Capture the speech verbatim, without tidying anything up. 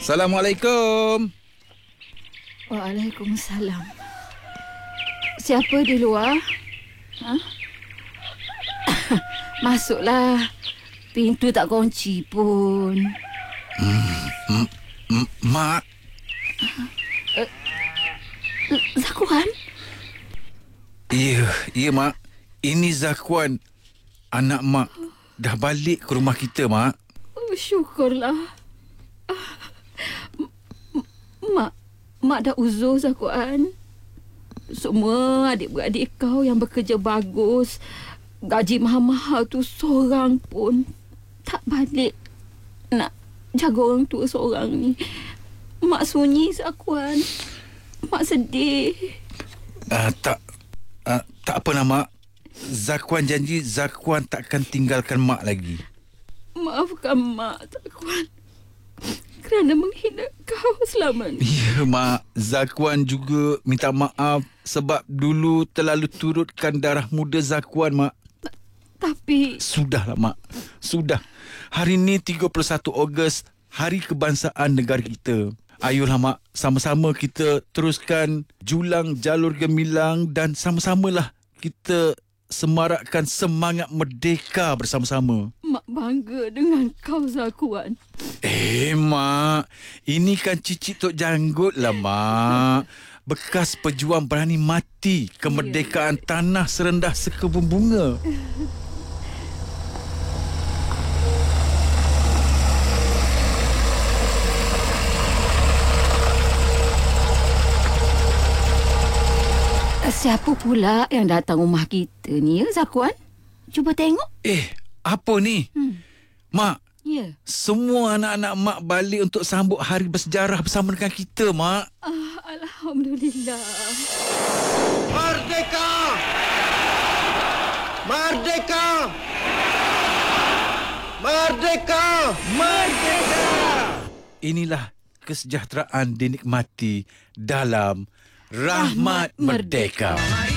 Assalamualaikum. Waalaikumsalam. Siapa di luar? Ha? Masuklah. Pintu tak kunci pun. Hmm, m- m- Mak. Uh, Zakuan? Ya, ya Mak. Ini Zakuan. Anak Mak dah balik ke rumah kita, Mak. Oh, syukurlah. Mak, Mak dah uzur Zakuan. Semua adik-beradik kau yang bekerja bagus, gaji mahal-mahal tu seorang pun tak balik nak jaga orang tua seorang ni. Mak sunyi Zakuan. Mak sedih. Uh, tak, uh, tak apalah Mak. Zakuan janji Zakuan takkan tinggalkan Mak lagi. Maafkan Mak, Zakuan, kerana menghina kau selama ni. Ya, Mak. Zakuan juga minta maaf sebab dulu terlalu turutkan darah muda Zakuan, Mak. Tapi... Sudahlah, Mak. Sudah. Hari ni tiga puluh satu Ogos, Hari Kebangsaan negara kita. Ayolah, Mak. Sama-sama kita teruskan julang jalur gemilang dan sama-samalah kita semarakkan semangat merdeka bersama-sama. Mak bangga dengan kau, Zakuan. Eh, Mak. Ini kan Cicit Tok Janggut lah, Mak. Bekas pejuang berani mati kemerdekaan ya. Tanah serendah sekebun bunga. Siapa pula yang datang rumah kita ni, ya, Zakuan? Cuba tengok. Eh, apa ni? Hmm. Mak, ya. Semua anak-anak Mak balik untuk sambut hari bersejarah bersama dengan kita, Mak. Ah, Alhamdulillah. Merdeka! Merdeka! Merdeka! Merdeka! Inilah kesejahteraan dinikmati dalam Rahmat Merdeka.